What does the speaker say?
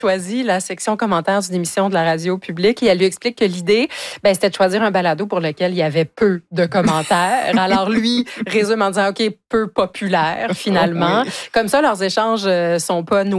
choisi la section commentaires d'une émission de la radio publique et elle lui explique que l'idée, c'était de choisir un balado pour lequel il y avait peu de commentaires. Alors lui résume en disant, OK, peu populaire finalement. Oui. Comme ça, leurs échanges sont pas